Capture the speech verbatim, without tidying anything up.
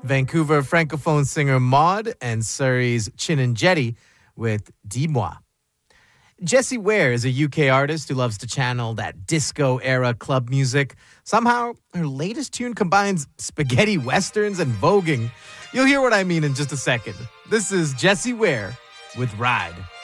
Vancouver Francophone singer Maud, and Surrey's Chin and Jetty with Dis-moi. Jessie Ware is a U K artist who loves to channel that disco-era club music. Somehow, her latest tune combines spaghetti westerns and voguing. You'll hear what I mean in just a second. This is Jessie Ware with Ride.